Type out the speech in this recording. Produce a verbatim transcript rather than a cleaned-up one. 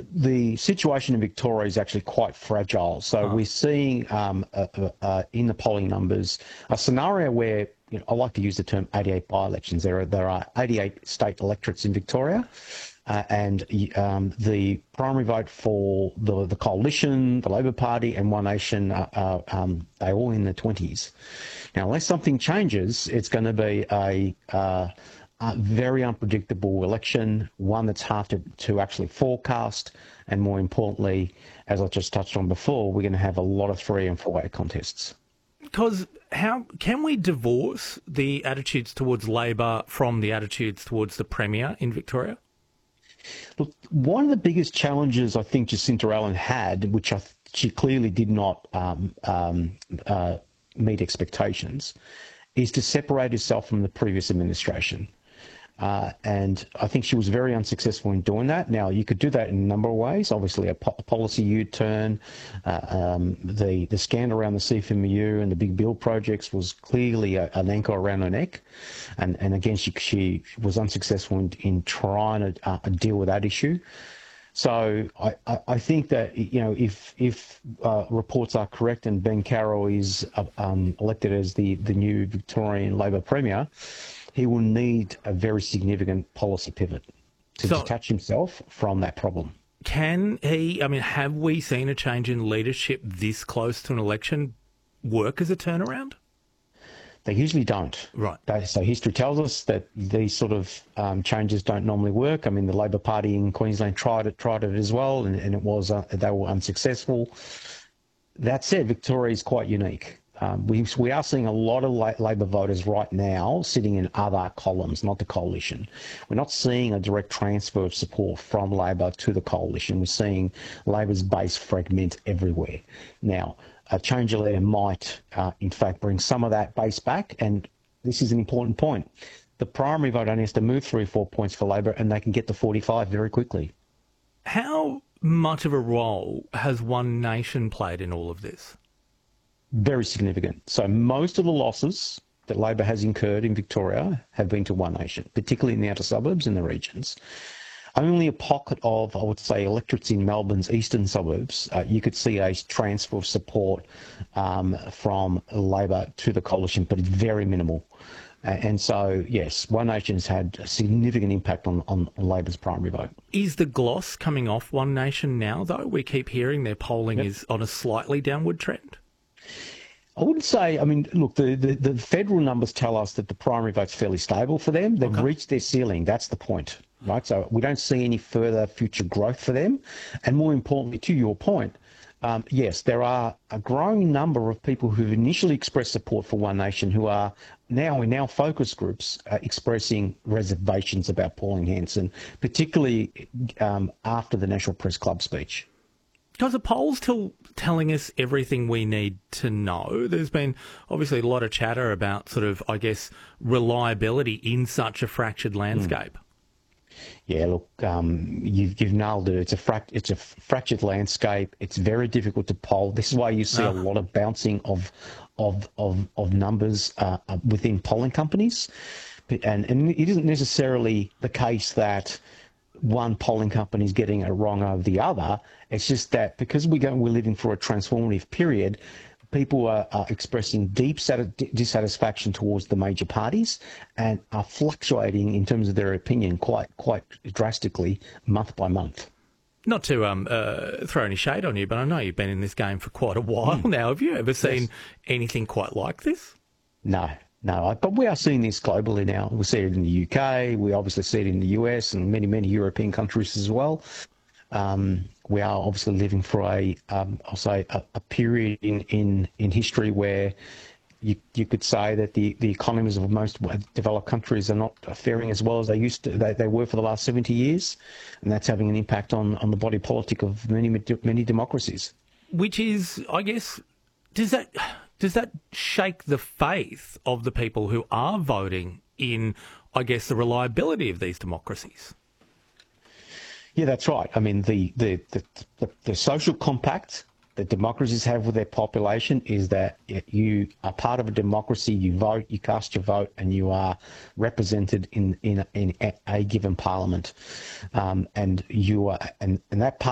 the situation in Victoria is actually quite fragile. So Oh. we're seeing um, uh, uh, uh, in the polling numbers a scenario where, you know, I like to use the term eighty-eight by-elections. There are there are eighty-eight state electorates in Victoria, uh, and um, the primary vote for the the coalition, the Labor Party, and One Nation, uh, uh, um, they're all in the twenties. Now, unless something changes, it's going to be a uh, a very unpredictable election, one that's hard to, to actually forecast, and more importantly, as I just touched on before, we're going to have a lot of three and four-way contests. Because how can we divorce the attitudes towards Labor from the attitudes towards the Premier in Victoria? Look, one of the biggest challenges I think Jacinta Allen had, which I, she clearly did not um, um, uh, meet expectations, is to separate herself from the previous administration. Uh, and I think she was very unsuccessful in doing that. Now, you could do that in a number of ways. Obviously, a, po- a policy U-turn, uh, um, the, the scandal around the C F M E U and the big build projects was clearly a, an anchor around her neck. And, and again, she, she was unsuccessful in, in trying to uh, deal with that issue. So I, I, I think that, you know, if if uh, reports are correct and Ben Carroll is uh, um, elected as the, the new Victorian Labor Premier, he will need a very significant policy pivot to So- detach himself from that problem. Can he, I mean, have we seen a change in leadership this close to an election work as a turnaround? They usually don't. Right. They, so history tells us that these sort of um, changes don't normally work. I mean, the Labor Party in Queensland tried it, tried it as well, and, and it was uh, they were unsuccessful. That said, Victoria is quite unique. Um, we we are seeing a lot of la- Labor voters right now sitting in other columns, not the coalition. We're not seeing a direct transfer of support from Labor to the coalition. We're seeing Labor's base fragment everywhere. Now, a change of leader might, uh, in fact, bring some of that base back, and this is an important point. The primary vote only has to move three or four points for Labor, and they can get to forty-five very quickly. How much of a role has One Nation played in all of this? Very significant. So most of the losses that Labor has incurred in Victoria have been to One Nation, particularly in the outer suburbs and the regions. Only a pocket of, I would say, electorates in Melbourne's eastern suburbs, uh, you could see a transfer of support um, from Labor to the coalition, but it's very minimal. Uh, and so, yes, One Nation has had a significant impact on, on Labor's primary vote. Is the gloss coming off One Nation now, though? We keep hearing their polling Yep. is on a slightly downward trend. I wouldn't say, I mean, look, the, the, the federal numbers tell us that the primary vote's fairly stable for them. They've Okay. reached their ceiling. That's the point, right? So we don't see any further future growth for them. And more importantly, to your point, um, yes, there are a growing number of people who've initially expressed support for One Nation who are now in our focus groups uh, expressing reservations about Pauline Hanson, particularly um, after the National Press Club speech. Because the polls still telling us everything we need to know. There's been obviously a lot of chatter about sort of, I guess, reliability in such a fractured landscape. Mm. Yeah, look, um, you've, you've nailed it. It's a frac- it's a fractured landscape. It's very difficult to poll. This is why you see Ah. a lot of bouncing of of of, of numbers uh, within polling companies, and and it isn't necessarily the case that one polling company is getting it wrong over the other. It's just that because we go, we're living for a transformative period, people are, are expressing deep sat- dissatisfaction towards the major parties and are fluctuating in terms of their opinion quite quite drastically month by month. Not to um, uh, throw any shade on you, but I know you've been in this game for quite a while Mm. now. Have you ever seen Yes. anything quite like this? No, no, I- but we are seeing this globally now. We see it in the U K. We obviously see it in the U S and many, many European countries as well. Um, we are obviously living for a, um, I'll say, a, a period in, in, in history where you, you could say that the, the economies of most developed countries are not faring as well as they used to, they, they were for the last seventy years, and that's having an impact on, on the body politic of many, many democracies. Which is, I guess, does that does that shake the faith of the people who are voting in, I guess, the reliability of these democracies? Yeah, that's right. I mean, the the, the, the, the social compact that democracies have with their population is that you are part of a democracy, you vote, you cast your vote, and you are represented in in, in a given parliament, um, and you are and, and that.